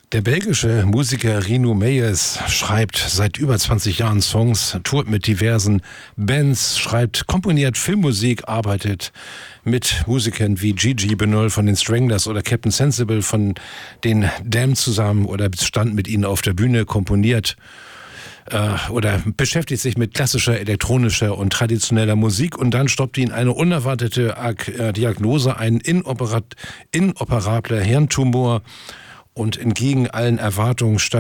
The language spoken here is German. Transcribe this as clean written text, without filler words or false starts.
Der belgische Musiker Rino Meyers schreibt seit über 20 Jahren Songs, tourt mit diversen Bands, schreibt, komponiert Filmmusik, arbeitet mit Musikern wie Gigi Benoll von den Stranglers oder Captain Sensible von den Damned zusammen oder stand mit ihnen auf der Bühne, komponiert oder beschäftigt sich mit klassischer, elektronischer und traditioneller Musik und dann stoppt ihn eine unerwartete Diagnose, ein inoperabler Hirntumor und entgegen allen Erwartungen